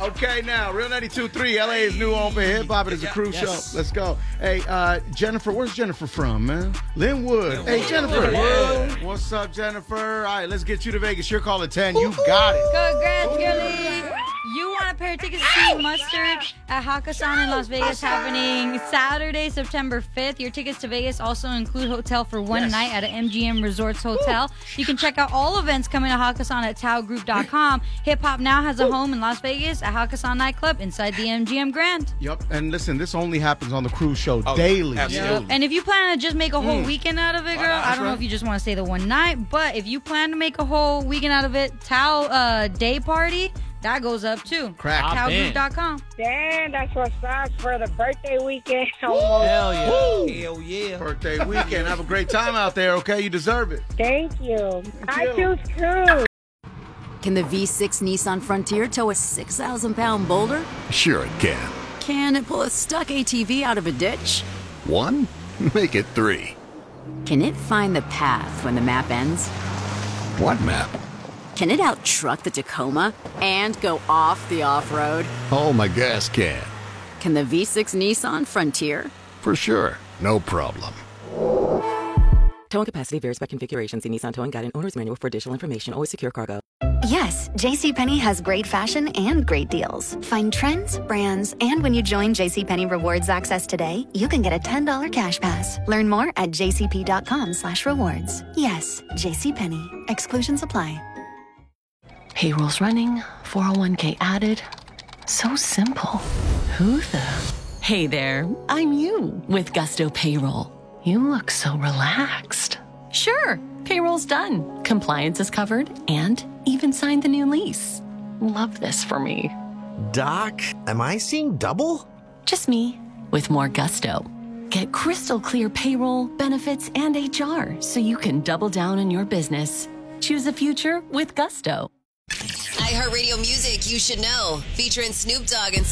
Okay, now, Real 92.3, LA's new home for hip-hop. It is a cruise show. Let's go. Hey, Jennifer, where's Jennifer from, man? Linwood. Hey, Jennifer. What's up, Jennifer? All right, let's get you to Vegas. You're calling 10. You got it. Congrats, Gilly. You want a pair of tickets to see Mustard at Hakkasan in Las Vegas happening Saturday, September 5th. Your tickets to Vegas also include hotel for one night at an MGM Resorts Hotel. You can check out all events coming to Hakkasan at taogroup.com. Hip Hop now has a home in Las Vegas at Hakkasan Nightclub inside the MGM Grand. Yep, and listen, this only happens on the cruise show daily. Absolutely. Yep. And if you plan to just make a whole weekend out of it, girl, I don't know if you just want to stay the one night, but if you plan to make a whole weekend out of it, Tao day party, that goes up too. Crack. TaoGroup.com. Damn, that's what's up for the birthday weekend. Almost. Hell yeah. Woo. Hell yeah. Birthday weekend. Have a great time out there, okay? You deserve it. Thank you. I choose cruise. Can the V6 Nissan Frontier tow a 6,000-pound boulder? Sure it can. Can it pull a stuck ATV out of a ditch? 1? Make it 3. Can it find the path when the map ends? What map? Can it out-truck the Tacoma and go off the off-road? Oh, my gas can. Can the V6 Nissan Frontier? For sure. No problem. Towing capacity varies by configuration. See Nissan Towing Guide and Owner's Manual for additional information. Always secure cargo. Yes, JCPenney has great fashion and great deals. Find trends, brands, and when you join JCPenney Rewards Access today, you can get a $10 cash pass. Learn more at jcp.com/rewards. Yes, JCPenney. Exclusions apply. Payroll's running, 401k added. So simple. Who the? Hey there, I'm you with Gusto Payroll. You look so relaxed. Sure, payroll's done. Compliance is covered and even signed the new lease. Love this for me. Doc, am I seeing double? Just me with more Gusto. Get crystal clear payroll, benefits, and HR so you can double down on your business. Choose a future with Gusto. iHeartRadio Music You Should Know, featuring Snoop Dogg and